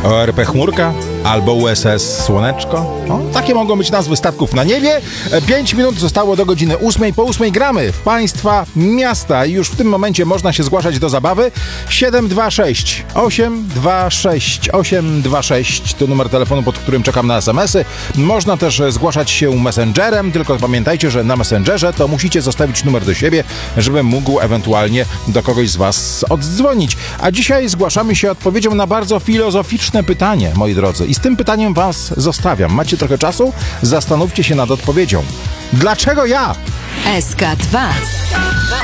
ORP Chmurka albo USS Słoneczko. Takie mogą być nazwy statków na niebie. 5 minut zostało do godziny 8. Po 8 gramy w państwa miasta i już w tym momencie można się zgłaszać do zabawy. 726 826 826 to numer telefonu, pod którym czekam na SMS-y. Można też zgłaszać się Messengerem, tylko pamiętajcie, że na Messengerze to musicie zostawić numer do siebie, żebym mógł ewentualnie do kogoś z was oddzwonić. A dzisiaj zgłaszamy się odpowiedzią na bardzo filozoficzne pytanie, moi drodzy. I z tym pytaniem was zostawiam. Macie trochę czasu? Zastanówcie się nad odpowiedzią. Dlaczego ja? SK2